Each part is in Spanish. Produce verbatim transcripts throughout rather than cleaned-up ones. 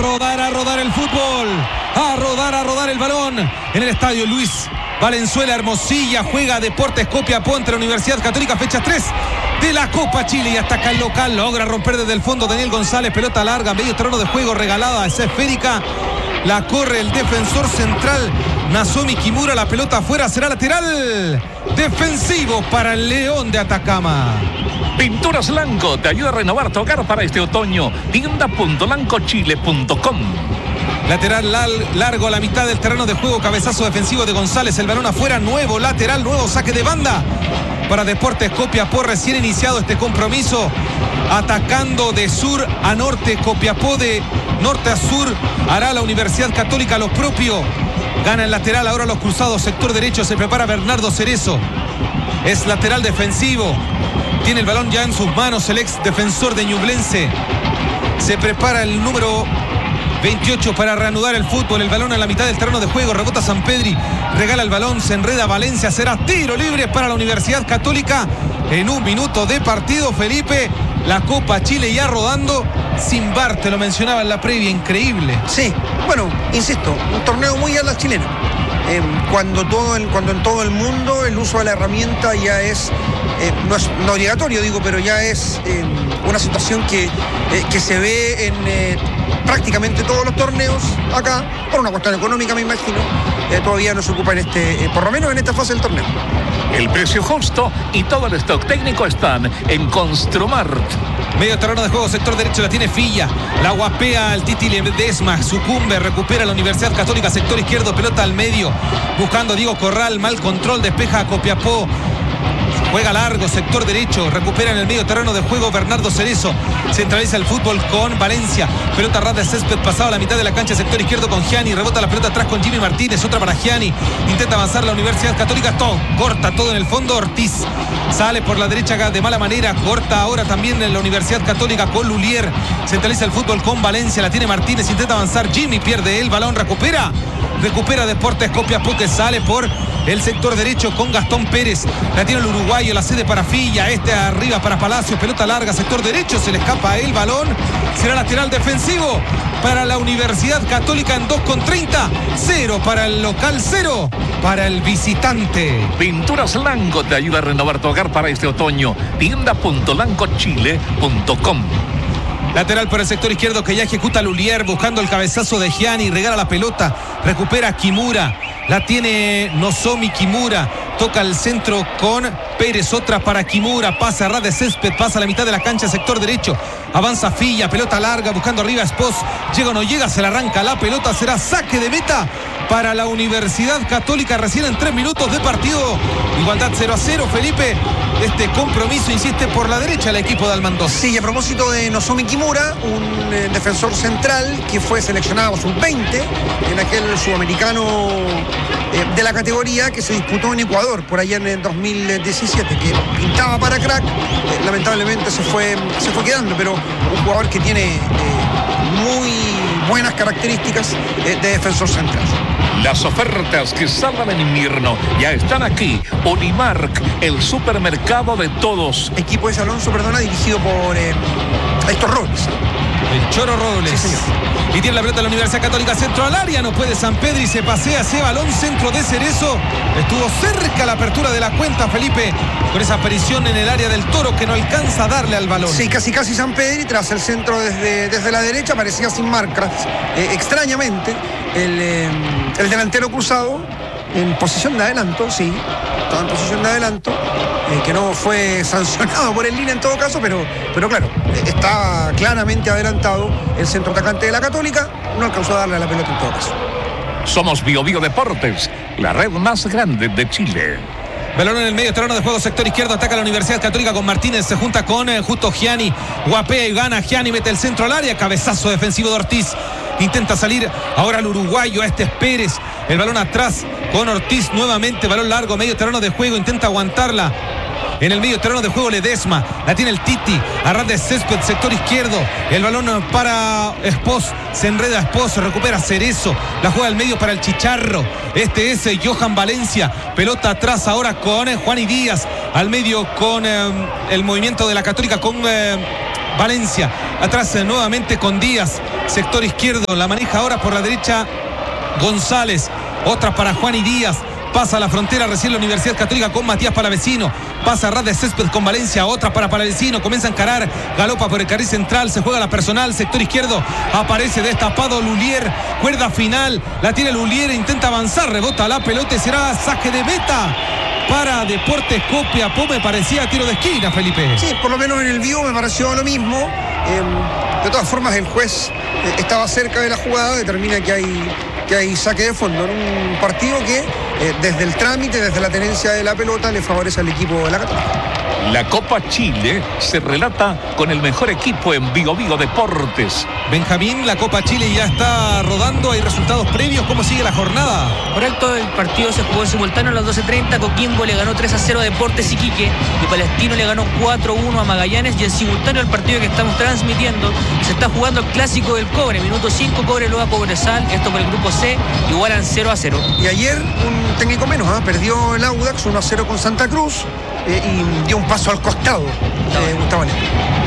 rodar, a rodar el fútbol. A rodar, a rodar el balón. En el estadio Luis Valenzuela Hermosilla juega Deportes Copiapó entre la Universidad Católica, fecha tres de la Copa Chile. Y ataca el local, logra romper desde el fondo Daniel González, pelota larga, medio terreno de juego, regalada, es esférica. La corre el defensor central Nozomi Kimura, la pelota afuera, será lateral defensivo para el León de Atacama. Pinturas Lanco te ayuda a renovar tu hogar para este otoño. tienda punto lanco chile punto com. Lateral largo a la mitad del terreno de juego, cabezazo defensivo de González, el balón afuera, nuevo lateral, nuevo saque de banda para Deportes Copiapó, recién iniciado este compromiso, atacando de sur a norte, Copiapó de norte a sur, hará la Universidad Católica lo propio, gana el lateral, ahora los cruzados, sector derecho, se prepara Bernardo Cerezo, es lateral defensivo, tiene el balón ya en sus manos el ex defensor de Ñublense, se prepara el número veintiocho para reanudar el fútbol, el balón a la mitad del terreno de juego, rebota Sampedri, regala el balón, se enreda Valencia, será tiro libre para la Universidad Católica en un minuto de partido. Felipe, la Copa Chile ya rodando sin V A R, te lo mencionaba en la previa, increíble. Sí, bueno, insisto, un torneo muy a la chilena. Eh, cuando, todo el, cuando en todo el mundo el uso de la herramienta ya es, eh, no es no obligatorio, digo, pero ya es eh, una situación que, eh, que se ve en eh, prácticamente todos los torneos acá, por una cuestión económica me imagino, eh, todavía no se ocupa en este, eh, por lo menos en esta fase del torneo. El precio justo y todo el stock técnico están en Construmart. Medio terreno de juego, sector derecho, la tiene Filla, la guapea al Titi Ledesma, sucumbe, recupera la Universidad Católica, sector izquierdo, pelota al medio, buscando a Diego Corral, mal control, despeja a Copiapó, juega largo, sector derecho, recupera en el medio terreno de juego Bernardo Cerezo, centraliza el fútbol con Valencia, pelota ras de césped, pasado a la mitad de la cancha, sector izquierdo con Gianni, rebota la pelota atrás con Jimmy Martínez, otra para Gianni, intenta avanzar la Universidad Católica, todo, corta todo en el fondo, Ortiz, sale por la derecha de mala manera, corta ahora también en la Universidad Católica con Lulier, centraliza el fútbol con Valencia, la tiene Martínez, intenta avanzar, Jimmy pierde el balón, recupera, recupera Deportes Copiapó, que sale por el sector derecho con Gastón Pérez, la tiene el uruguayo, la cede para Filla, este arriba para Palacios, pelota larga, sector derecho, se le escapa el balón, será lateral defensivo para la Universidad Católica en dos con treinta, cero para el local, cero para el visitante. Pinturas Lanco te ayuda a renovar tu hogar para este otoño. tienda punto lanco chile punto com. Lateral por el sector izquierdo que ya ejecuta Lulier, buscando el cabezazo de Gianni, regala la pelota, recupera Kimura, la tiene Nozomi Kimura, toca el centro con Pérez, otra para Kimura, pasa a ras de césped, pasa a la mitad de la cancha, sector derecho, avanza Filla, pelota larga, buscando arriba a Espos, llega o no llega, se la arranca la pelota, será saque de meta para la Universidad Católica, recién en tres minutos de partido, igualdad cero a cero, Felipe, este compromiso insiste por la derecha el equipo de Almandós. Sí, a propósito de Nozomi Kimura, un eh, defensor central que fue seleccionado sub veinte en aquel sudamericano eh, de la categoría que se disputó en Ecuador por allá en el dos mil diecisiete, que pintaba para crack, eh, lamentablemente se fue, se fue quedando, pero un jugador que tiene eh, muy buenas características eh, de defensor central. Las ofertas que salvan en invierno ya están aquí. Unimark, el supermercado de todos. Equipo de Alonso, perdona, dirigido por eh, Héctor Robles. El Choro Robles. Sí, señor. Y tiene la pelota de la Universidad Católica, centro al área, no puede Sampedri, se pasea ese balón, centro de Cerezo. Estuvo cerca la apertura de la cuenta, Felipe, con esa aparición en el área del Toro que no alcanza a darle al balón. Sí, casi casi Sampedri, tras el centro desde, desde la derecha, parecía sin marcas. Eh, extrañamente, el, eh, el delantero cruzado en posición de adelanto, sí, estaba en posición de adelanto, eh, que no fue sancionado por el Lina en todo caso, pero, pero claro, eh, está claramente adelantado el centro atacante de la Católica, no alcanzó a darle a la pelota en todo caso. Somos Bio Bio Deportes, la red más grande de Chile. Balón en el medio terreno de juego, sector izquierdo, ataca la Universidad Católica con Martínez, se junta con eh, justo Gianni, guapea y gana Gianni, mete el centro al área, cabezazo defensivo de Ortiz, intenta salir ahora el uruguayo, este es Pérez, el balón atrás con Ortiz nuevamente, balón largo, medio terreno de juego, intenta aguantarla. En el medio terreno de juego Ledesma, la tiene el Titi, a ras de césped, sector izquierdo, el balón para Espos, se enreda Espos, se recupera Cerezo, la juega al medio para el Chicharro, este es Johan Valencia, pelota atrás ahora con eh, Juan y Díaz, al medio con eh, el movimiento de la Católica con eh, Valencia, atrás eh, nuevamente con Díaz, sector izquierdo. La maneja ahora por la derecha González. Otra para Juan y Díaz. Pasa a la frontera recién la Universidad Católica con Matías Palavecino. Pasa a ras de césped con Valencia. Otra para Palavecino. Comienza a encarar. Galopa por el carril central. Se juega la personal. Sector izquierdo. Aparece destapado Lulier. Cuerda final. La tiene Lulier. Intenta avanzar. Rebota la pelota y será saque de meta para Deportes Copiapó. Me parecía tiro de esquina, Felipe. Sí, por lo menos en el vivo me pareció lo mismo. Eh, de todas formas, el juez eh, estaba cerca de la jugada. Determina que hay... que hay saque de fondo en un partido que eh, desde el trámite, desde la tenencia de la pelota, le favorece al equipo de la Católica. La Copa Chile se relata con el mejor equipo en Vigo Vigo Deportes. Benjamín, la Copa Chile ya está rodando, hay resultados previos, ¿cómo sigue la jornada? Correcto, el partido se jugó en simultáneo a las doce treinta, Coquimbo le ganó tres a cero a Deportes Iquique y Palestino le ganó cuatro a uno a Magallanes, y en simultáneo el partido que estamos transmitiendo se está jugando el clásico del Cobre, minuto cinco, Cobre Loa Cobresal, esto por el grupo C, igualan cero a cero. Y ayer un técnico menos, ¿eh? Perdió el Audax uno a cero con Santa Cruz eh, y dio un paso al costado eh, Gustavo Alem.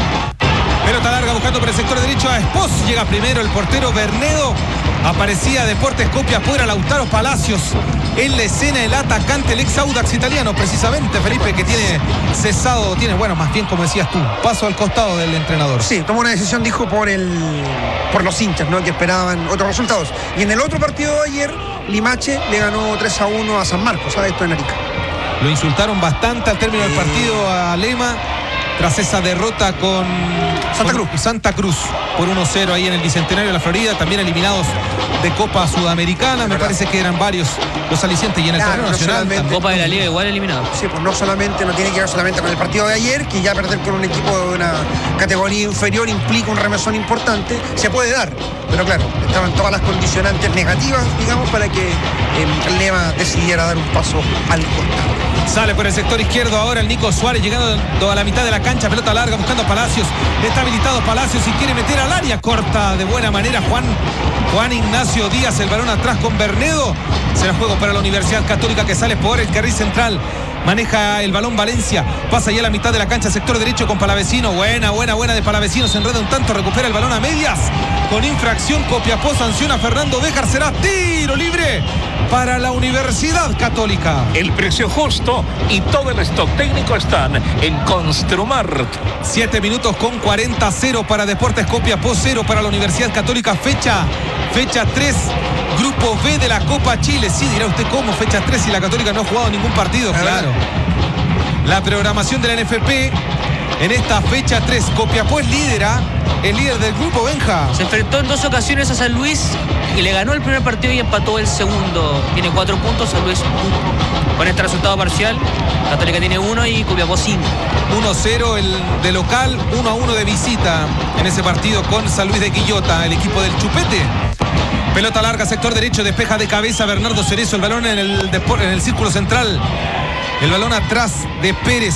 Pelota larga buscando por el sector derecho a Espos. Llega primero el portero Bernedo. Aparecía Deportes Copiapó, era Lautaro Palacios en la escena, el atacante, el ex Audax italiano, precisamente, Felipe, que tiene cesado, tiene, bueno, más bien como decías tú, paso al costado del entrenador. Sí, tomó una decisión, dijo, por el por los hinchas, ¿no? Que esperaban otros resultados. Y en el otro partido de ayer, Limache le ganó tres a uno a San Marcos, ¿sabes? Esto en Arica. Lo insultaron bastante al término del partido a Lema, tras esa derrota con Santa Cruz. Con Santa Cruz por uno cero ahí en el Bicentenario de la Florida, también eliminados de Copa Sudamericana. Me parece que eran varios los alicientes, y en el Claro, terreno no nacional solamente- también. Copa de la Liga igual eliminado. Sí, pues no solamente, no tiene que ver solamente con el partido de ayer, que ya perder con un equipo de una categoría inferior implica un remesón importante, se puede dar, pero claro, estaban todas las condicionantes negativas, digamos, para que eh, Lema decidiera dar un paso al costado. Sale por el sector izquierdo ahora el Nico Suárez, llegando a la mitad de la cancha, pelota larga buscando a Palacios. Está habilitado Palacios y quiere meter al área, corta de buena manera Juan Juan Ignacio Díaz, el balón atrás con Bernedo. Será juego para la Universidad Católica, que sale por el carril central. Maneja el balón Valencia, pasa ya a la mitad de la cancha, sector derecho con Palavecino. Buena, buena, buena de Palavecino, se enreda un tanto, recupera el balón a medias. Con infracción Copiapó sanciona a Fernando Béjar, será tiro libre para la Universidad Católica. El precio justo y todo el stock técnico están en Construmart. siete minutos con cuarenta, cero para Deportes Copiapó, cero para la Universidad Católica. Fecha, fecha tres, Grupo B de la Copa Chile. Sí, dirá usted, ¿cómo fecha tres si la Católica no ha jugado ningún partido? La Claro. verdad. La programación de la N F P en esta fecha tres. Copiapó es líder, ¿ah? El líder del grupo, Benja. Se enfrentó en dos ocasiones a San Luis y le ganó el primer partido y empató el segundo. Tiene cuatro puntos, San Luis uno. Con este resultado parcial, Católica tiene uno y Copiapó cinco. uno cero el de local, uno a uno de visita en ese partido con San Luis de Quillota, el equipo del Chupete. Pelota larga, sector derecho, despeja de cabeza Bernardo Cerezo, el balón en el, depor- en el círculo central. El balón atrás de Pérez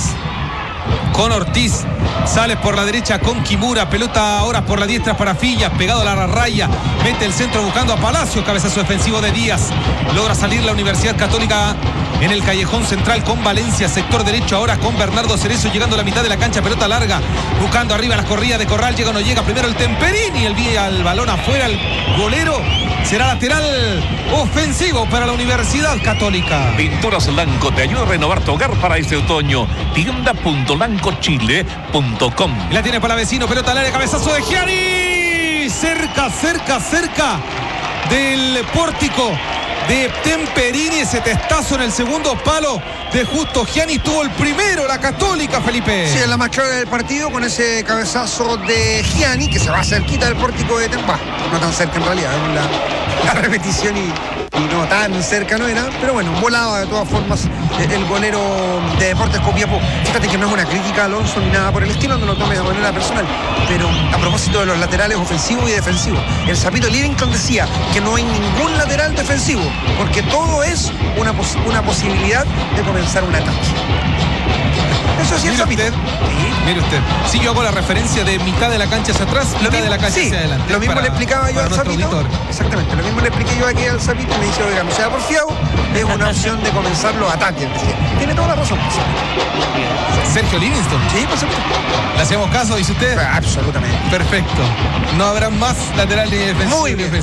con Ortiz. Sale por la derecha con Kimura. Pelota ahora por la diestra para Fillas, pegado a la raya. Mete el centro buscando a Palacio. Cabezazo defensivo de Díaz. Logra salir la Universidad Católica en el callejón central con Valencia. Sector derecho ahora con Bernardo Cerezo, llegando a la mitad de la cancha. Pelota larga, buscando arriba las corridas de Corral. Llega o no llega. Primero el Temperini. El vía al balón afuera. El golero. Será lateral ofensivo para la Universidad Católica. Pinturas Lanco te ayuda a renovar tu hogar para este otoño. tienda punto lanco chile punto com. La tiene Palavecino, pelota al área, cabezazo de Gianni. Cerca, cerca, cerca del pórtico de Temperini. Ese testazo en el segundo palo de Justo Gianni. Tuvo el primero la Católica, Felipe. Sí, es la más clara del partido con ese cabezazo de Gianni, que se va cerquita del pórtico de Tempa. No tan cerca en realidad, es la, la repetición y, y no tan cerca no era, pero bueno, volaba de todas formas eh, el golero de Deportes Copiapó. Fíjate que no es una crítica a Alonso ni nada por el estilo, no lo tomes de manera personal, pero a propósito de los laterales ofensivos y defensivos, el Sapito Livington decía que no hay ningún lateral defensivo, porque todo es una, pos- una posibilidad de comenzar un ataque. Eso sí es Mira Sapito. usted. Sí. Mire usted, si yo hago la referencia de mitad de la cancha hacia atrás, Lo mitad mismo- de la cancha sí, hacia adelante. Lo mismo para- le explicaba yo para al nuestro Zapito. auditor. Exactamente, lo mismo le expliqué yo aquí al Zapito y me dice, oiga, no sea porfiado, es una opción de comenzar los ataques. Decía, tiene toda la razón. Sergio Livingston. Sí, por supuesto. ¿Le hacemos caso, dice usted? Absolutamente. Perfecto. No habrá más lateral ni defensivo. Muy bien.